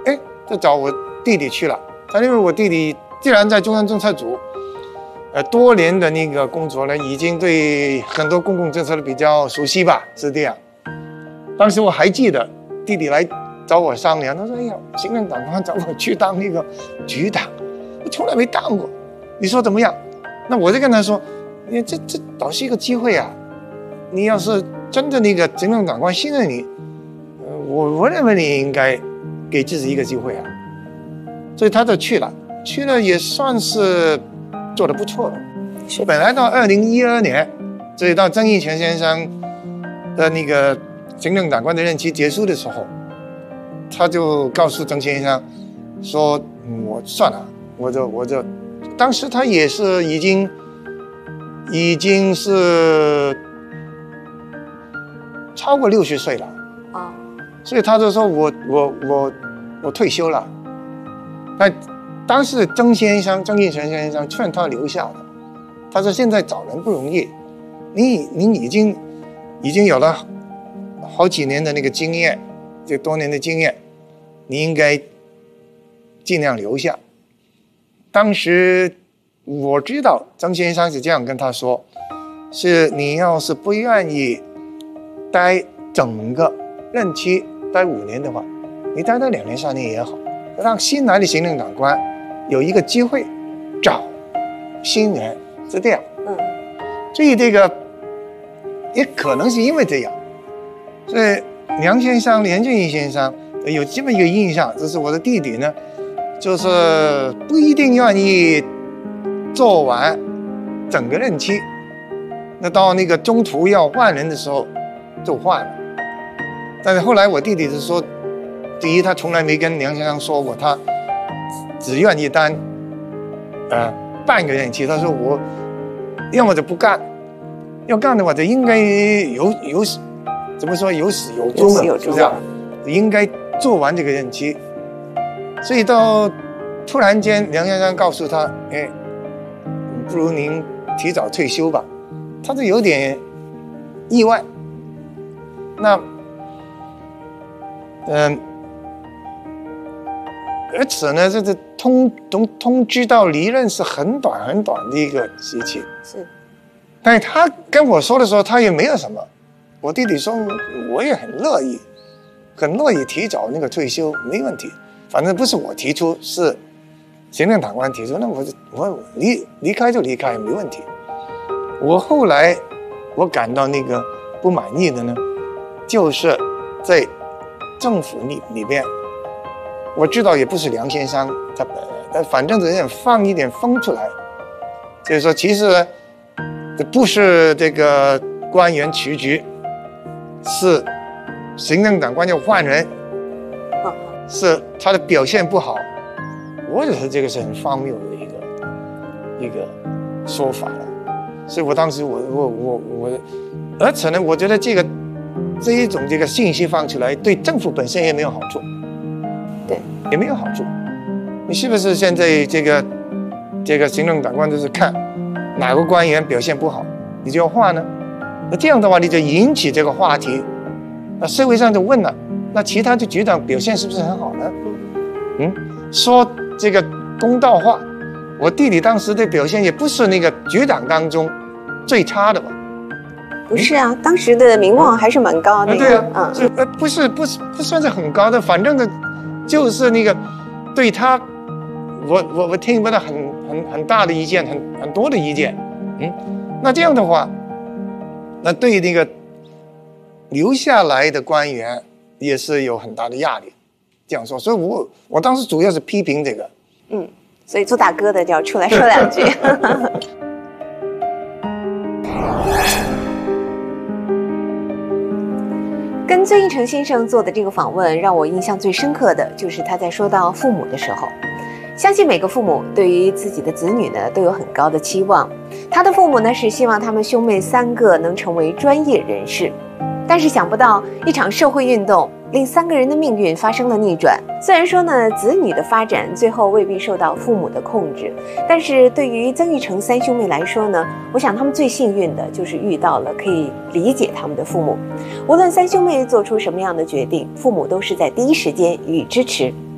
就找我弟弟去了。他因为我弟弟既然在中央政策组，多年的那个工作呢，已经对很多公共政策比较熟悉吧，是这样。当时我还记得弟弟来找我商量，他说：“哎呀，行政长官找我去当那个局长，我从来没当过，你说怎么样？”那我就跟他说：“你这倒是一个机会啊！你要是真的那个行政长官信任你，我认为你应该给自己一个机会啊。”所以他就去了也算是做得不错了。 是本来到2012年，所以到曾荫权先生的那个行政长官的任期结束的时候，他就告诉曾先生说：“我算了，我就，当时他也是已经是超过60岁了啊，所以他就说我退休了。”那当时曾荫权先生劝他留下的，他说：“现在找人不容易，你已经有了好几年的那个经验，这多年的经验，你应该尽量留下。”当时我知道曾先生是这样跟他说：“是你要是不愿意待整个任期待5年的话，你待到2年3年也好，让新来的行政长官有一个机会找新人，是这样。”所以这个也可能是因为这样，所以梁俊义先生有这么一个印象，就是我的弟弟呢，就是不一定愿意做完整个任期，那到那个中途要换人的时候就换了。但是后来我弟弟是说，第一他从来没跟梁先生说过他只愿意当半个任期，他说我要么就不干，要干的话就应该怎么说有始有终的，是这样，应该做完这个任期。所以到突然间梁先生告诉他：“不如您提早退休吧。”他就有点意外。那而且呢，这通知到离任是很短的一个时期。是，但是他跟我说的时候，他也没有什么。我弟弟说，我也很乐意提早那个退休，没问题。反正不是我提出，是行政长官提出，那我离开就离开，没问题。我后来我感到那个不满意的呢，就是在政府里边。我知道也不是梁先生他反正只是放一点风出来，就是说其实不是这个官员辞职，是行政长官要换人，是他的表现不好。我觉得这个是很荒谬的一个说法了。所以我当时而且呢，我觉得这一种这个信息放出来，对政府本身也没有好处。对，也没有好处。你是不是现在这个行政长官就是看哪个官员表现不好，你就要换呢？那这样的话，你就引起这个话题，那社会上就问了，那其他的局长表现是不是很好呢？说这个公道话，我弟弟当时的表现也不是那个局长当中最差的吧？ 不是啊，当时的名望还是蛮高的。 对啊，不算是很高的，反正呢。就是那个对他，我听不到很大的意见，很多的意见，那这样的话，那对那个留下来的官员也是有很大的压力。这样说，所以我当时主要是批评这个。 所以做大哥的就要出来说2句。跟曾荫权先生做的这个访问，让我印象最深刻的就是他在说到父母的时候，相信每个父母对于自己的子女呢都有很高的期望。他的父母呢是希望他们兄妹3个能成为专业人士，但是想不到一场社会运动令3个人的命运发生了逆转。虽然说呢，子女的发展最后未必受到父母的控制，但是对于曾钰成3兄妹来说呢，我想他们最幸运的就是遇到了可以理解他们的父母。无论3兄妹做出什么样的决定，父母都是在第一时间予以支持。